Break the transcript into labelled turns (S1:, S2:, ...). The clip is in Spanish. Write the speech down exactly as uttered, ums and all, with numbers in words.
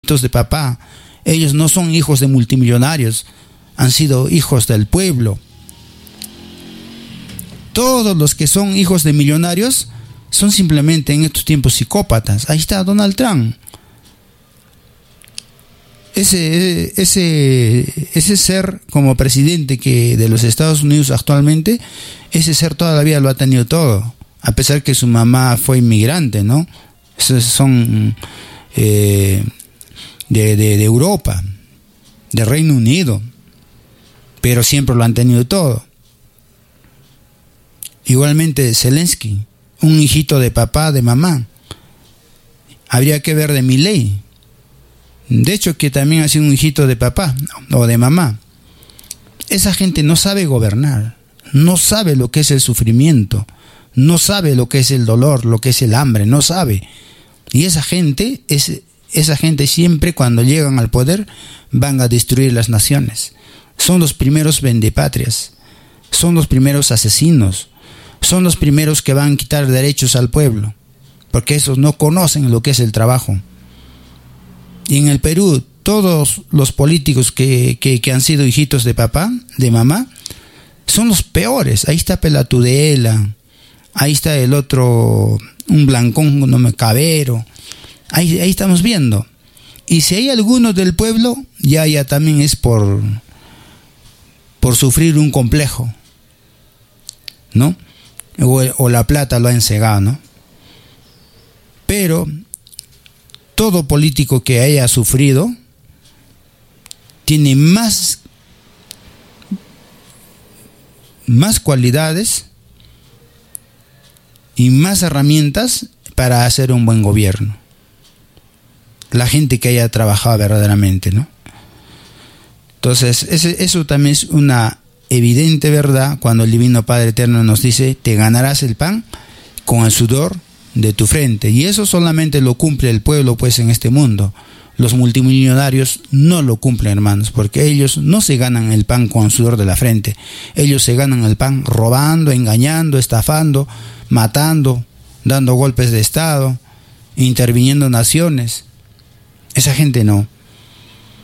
S1: de papá. Ellos no son hijos de multimillonarios, han sido hijos del pueblo. Todos los que son hijos de millonarios son simplemente en estos tiempos psicópatas. Ahí está Donald Trump. Ese, ese, ese ser como presidente que de los Estados Unidos actualmente, ese ser toda la vida lo ha tenido todo, a pesar que su mamá fue inmigrante, ¿no? Esos son eh, de, de, de Europa, de Reino Unido, pero siempre lo han tenido todo. Igualmente Zelensky, un hijito de papá, de mamá. Habría que ver de Milei. De hecho, que también ha sido un hijito de papá o de mamá. Esa gente no sabe gobernar, no sabe lo que es el sufrimiento, no sabe lo que es el dolor, lo que es el hambre, no sabe. Y esa gente, es, esa gente siempre cuando llegan al poder van a destruir las naciones. Son los primeros vendepatrias, son los primeros asesinos, son los primeros que van a quitar derechos al pueblo, porque esos no conocen lo que es el trabajo. Y en el Perú, todos los políticos que, que, que han sido hijitos de papá, de mamá, son los peores. Ahí está Pelatudela, ahí está el otro, un blancón, no me Cabero. Ahí, ahí estamos viendo. Y si hay algunos del pueblo, ya, ya también es por, por sufrir un complejo, ¿no? O, o la plata lo ha ensegado, ¿no? Pero todo político que haya sufrido tiene más, más cualidades y más herramientas para hacer un buen gobierno. La gente que haya trabajado verdaderamente, ¿no? Entonces, ese, eso también es una evidente verdad cuando el Divino Padre Eterno nos dice: te ganarás el pan con el sudor de tu frente. Y eso solamente lo cumple el pueblo, pues, en este mundo. Los multimillonarios no lo cumplen, hermanos, porque ellos no se ganan el pan con el sudor de la frente. Ellos se ganan el pan robando, engañando, estafando, matando, dando golpes de estado, interviniendo naciones. Esa gente no.